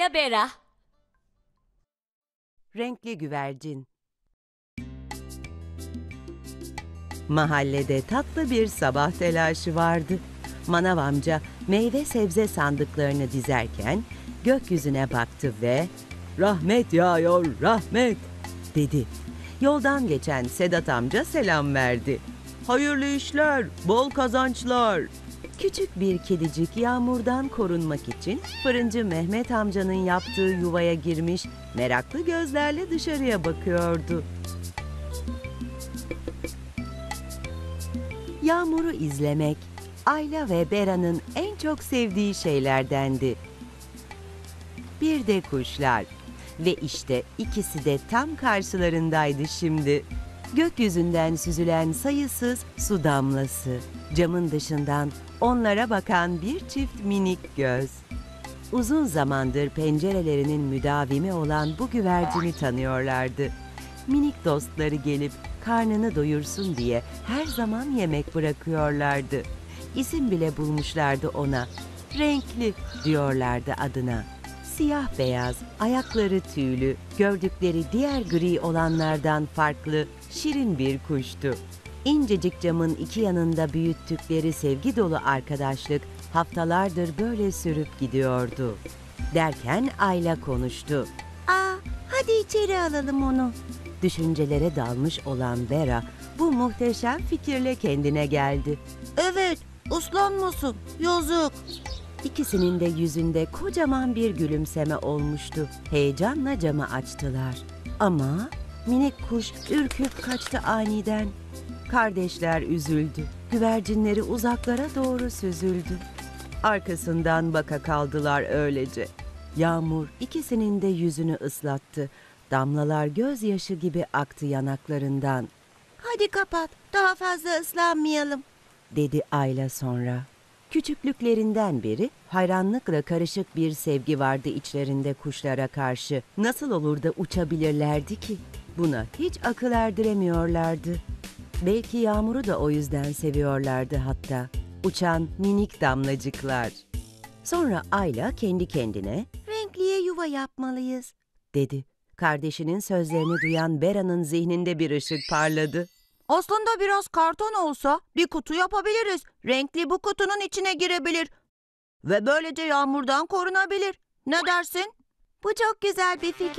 Başla Bera. Renkli güvercin. Mahallede tatlı bir sabah telaşı vardı. Manav amca meyve sebze sandıklarını dizerken gökyüzüne baktı ve "Rahmet yağıyor, rahmet!" dedi. Yoldan geçen Sedat amca selam verdi. "Hayırlı işler, bol kazançlar." Küçük bir kedicik yağmurdan korunmak için fırıncı Mehmet amcanın yaptığı yuvaya girmiş, meraklı gözlerle dışarıya bakıyordu. Yağmuru izlemek, Ayla ve Bera'nın en çok sevdiği şeylerdendi. Bir de kuşlar. Ve işte ikisi de tam karşılarındaydı şimdi. Gökyüzünden süzülen sayısız su damlası. Camın dışından onlara bakan bir çift minik göz. Uzun zamandır pencerelerinin müdavimi olan bu güvercini tanıyorlardı. Minik dostları gelip karnını doyursun diye her zaman yemek bırakıyorlardı. İsim bile bulmuşlardı ona. Renkli diyorlardı adına. Siyah beyaz, ayakları tüylü, gördükleri diğer gri olanlardan farklı, şirin bir kuştu. İncecik camın iki yanında büyüttükleri sevgi dolu arkadaşlık haftalardır böyle sürüp gidiyordu. Derken Ayla konuştu. Hadi içeri alalım onu." Düşüncelere dalmış olan Bera bu muhteşem fikirle kendine geldi. "Evet, ıslanmasın, yazık." İkisinin de yüzünde kocaman bir gülümseme olmuştu. Heyecanla camı açtılar. Ama minik kuş ürküp kaçtı aniden. Kardeşler üzüldü. Güvercinleri uzaklara doğru süzüldü. Arkasından baka kaldılar öylece. Yağmur ikisinin de yüzünü ıslattı. Damlalar gözyaşı gibi aktı yanaklarından. "Hadi kapat, daha fazla ıslanmayalım," dedi Ayla sonra. Küçüklüklerinden beri hayranlıkla karışık bir sevgi vardı içlerinde kuşlara karşı. Nasıl olur da uçabilirlerdi ki? Buna hiç akıl erdiremiyorlardı. Belki yağmuru da o yüzden seviyorlardı hatta. Uçan minik damlacıklar. Sonra Ayla kendi kendine "Renkliye yuva yapmalıyız," dedi. Kardeşinin sözlerini duyan Bera'nın zihninde bir ışık parladı. Aslında biraz karton olsa bir kutu yapabiliriz. Renkli bu kutunun içine girebilir. Ve böylece yağmurdan korunabilir. Ne dersin? Bu çok güzel bir fikir.